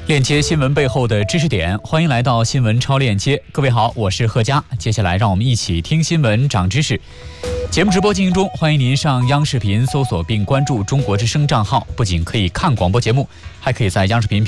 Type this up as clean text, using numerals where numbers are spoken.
链接新闻背后的知识点，欢迎来到新闻超链接。各位好，我是贺佳，接下来让我们一起听新闻长知识。节目直播进行中，欢迎您上央视频搜索并关注中国之声账号，不仅可以看广播节目，还可以在央视频